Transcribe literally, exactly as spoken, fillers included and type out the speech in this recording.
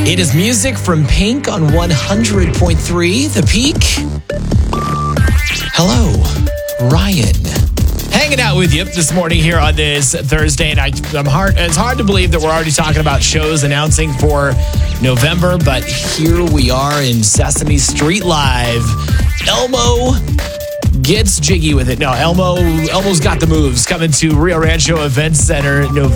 It is music from Pink on one hundred point three The Peak. Hello, Ryan. Hanging out with you this morning here on this Thursday, and I, I'm hard, it's hard to believe that we're already talking about shows announcing for November, but here we are in Sesame Street Live. Elmo gets jiggy with it. No, Elmo, Elmo's got the moves coming to Rio Rancho Event Center November.